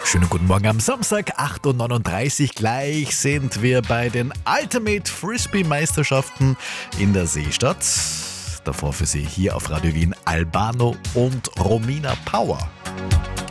Schönen guten Morgen am Samstag, 8.39 Uhr. Gleich sind wir bei den Ultimate Frisbee Meisterschaften in der Seestadt. Davor für Sie hier auf Radio Wien Albano und Romina Power.